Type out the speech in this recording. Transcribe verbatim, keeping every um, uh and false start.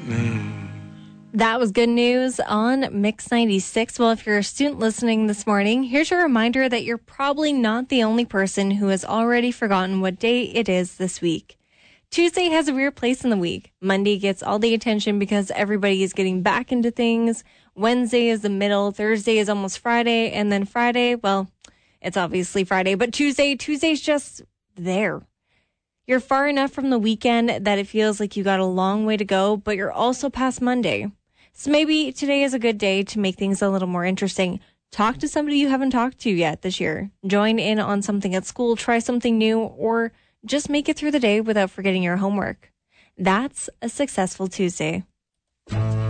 That was good news on Mix ninety-six. Well, if you're a student listening this morning, here's your reminder that you're probably not the only person who has already forgotten what day it is this week. Tuesday has a weird place in the week. Monday gets all the attention because everybody is getting back into things. Wednesday is the middle. Thursday is almost Friday. And then Friday, well, it's obviously Friday. But Tuesday, Tuesday's just there. You're far enough from the weekend that it feels like you got a long way to go, but you're also past Monday. So maybe today is a good day to make things a little more interesting. Talk to somebody you haven't talked to yet this year. Join in on something at school, try something new, or just make it through the day without forgetting your homework. That's a successful Tuesday.